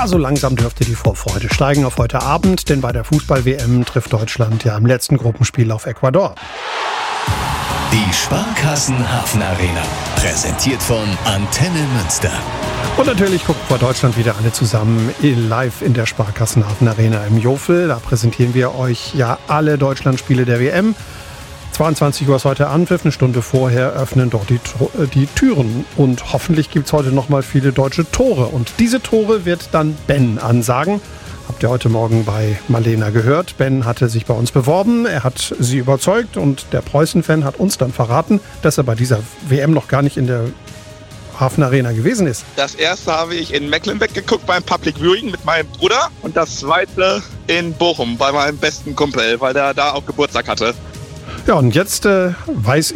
Ja, so langsam dürfte die Vorfreude steigen auf heute Abend, denn bei der Fußball-WM trifft Deutschland ja im letzten Gruppenspiel auf Ecuador. Die Sparkassen Hafenarena, präsentiert von Antenne Münster. Und natürlich gucken wir Deutschland wieder alle zusammen live in der Sparkassen Hafenarena im Jofel. Da präsentieren wir euch ja alle Deutschlandspiele der WM. 22 Uhr ist heute Anpfiff, eine Stunde vorher öffnen dort die Türen. Und hoffentlich gibt es heute nochmal viele deutsche Tore. Und diese Tore wird dann Ben ansagen. Habt ihr heute Morgen bei Marlena gehört. Ben hatte sich bei uns beworben, er hat sie überzeugt und der Preußen-Fan hat uns dann verraten, dass er bei dieser WM noch gar nicht in der Hafenarena gewesen ist. Das erste habe ich in Mecklenburg geguckt beim Public Viewing mit meinem Bruder und das zweite in Bochum bei meinem besten Kumpel, weil der da auch Geburtstag hatte. Ja, und jetzt weiß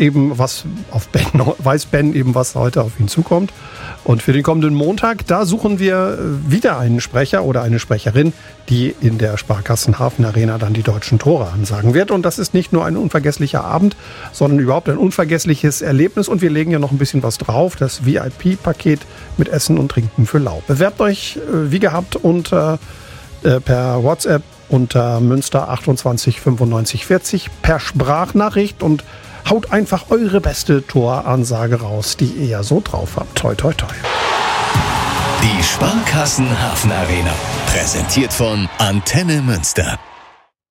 Ben eben, was heute auf ihn zukommt. Und für den kommenden Montag, da suchen wir wieder einen Sprecher oder eine Sprecherin, die in der Sparkassen Hafenarena dann die deutschen Tore ansagen wird. Und das ist nicht nur ein unvergesslicher Abend, sondern überhaupt ein unvergessliches Erlebnis. Und wir legen ja noch ein bisschen was drauf, das VIP-Paket mit Essen und Trinken für lau. Bewerbt euch wie gehabt per WhatsApp unter Münster 28 95 40 per Sprachnachricht und haut einfach eure beste Toransage raus, die ihr ja so drauf habt. Toi, toi, toi. Die Sparkassen Hafenarena, präsentiert von Antenne Münster.